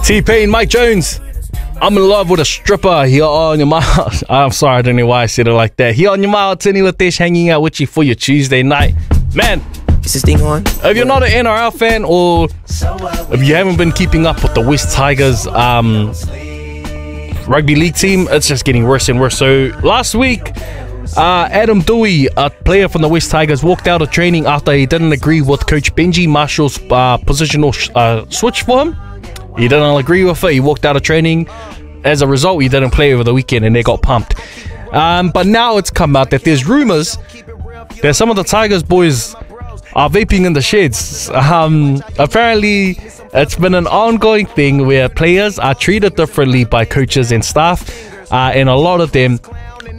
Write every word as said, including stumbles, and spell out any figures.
T-Pain, Mike Jones. I'm in love with a stripper here on your mouth. I'm sorry, I don't know why I said it like that. Here on your mouth, Tini Latesh hanging out with you for your Tuesday night. Man, is this thing on? If you're not an N R L fan, or if you haven't been keeping up with the West Tigers um, rugby league team, it's just getting worse and worse. So last week, uh, Adam Dewey, a player from the West Tigers, walked out of training after he didn't agree with Coach Benji Marshall's uh, positional uh, switch for him. He didn't agree with it. He walked out of training. As a result, he didn't play over the weekend and they got pumped. Um, but now it's come out that there's rumours that some of the Tigers boys are vaping in the sheds. Um, apparently, it's been an ongoing thing where players are treated differently by coaches and staff, uh, and a lot of them